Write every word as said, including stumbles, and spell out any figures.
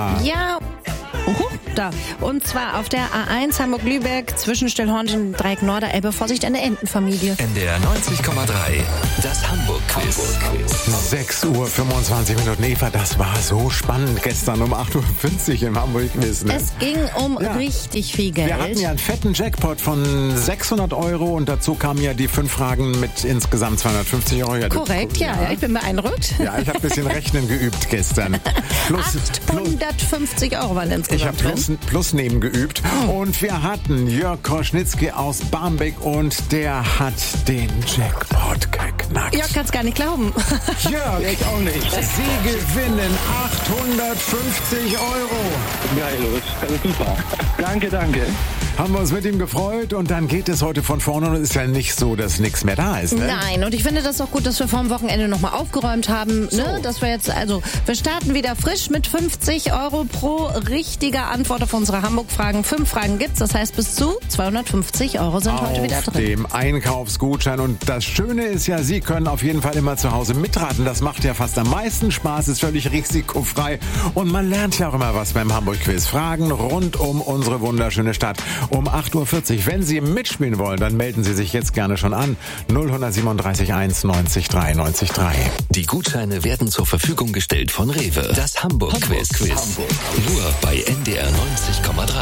Ja, Oho, da. Und zwar auf der A eins Hamburg-Lübeck zwischen Stillhornchen und Dreieck Norderelbe. Vorsicht, eine Entenfamilie. N D R neunzig Komma drei, das Hamburg-Quiz. sechs Uhr fünfundzwanzig Minuten. Eva, das war so spannend gestern um acht Uhr fünfzig im Hamburg-Quiz. Ne? Es ging um Ja. richtig viel Geld. Wir hatten ja einen fetten Jackpot von sechshundert Euro und dazu kamen ja die fünf Fragen mit insgesamt zweihundertfünfzig Euro. Ja, das- Korrekt, ja, ja, ich bin beeindruckt. Ja, ich habe ein bisschen Rechnen geübt gestern. Plus, plus, achthundertfünfzig Euro waren insgesamt ich habe drin. plus, plus neben geübt. Und wir hatten Jörg Koschnitzky aus Barmbek und der hat den Jackpot geknackt. Ja, kann's gar nicht glauben. Jörg, ich auch nicht. Sie gewinnen achthundertfünfzig Euro. Geil, das ist super. Danke, danke. Haben wir uns mit ihm gefreut und dann geht es heute von vorne und es ist ja nicht so, dass nichts mehr da ist. Ne? Nein, und ich finde das auch gut, dass wir vor dem Wochenende nochmal aufgeräumt haben. Ne? Dass wir jetzt, also, wir starten wieder frisch mit fünfzig Euro pro richtige Antwort auf unsere Hamburg-Fragen. Fünf Fragen gibt's, das heißt bis zu zweihundertfünfzig Euro sind heute wieder Auf drin. dem Einkaufsgutschein. Und das Schöne ist ja, Sie können auf jeden Fall immer zu Hause mitraten. Das macht ja fast am meisten Spaß, ist völlig risikofrei. Und man lernt ja auch immer was beim Hamburg-Quiz. Fragen rund um unsere wunderschöne Stadt. Um acht Uhr vierzig. Wenn Sie mitspielen wollen, dann melden Sie sich jetzt gerne schon an. null sieben drei eins neunzig drei neunzig drei. Die Gutscheine werden zur Verfügung gestellt von Rewe. Das Hamburg-Quiz. Hamburg. Nur bei N D R neunzig Komma drei.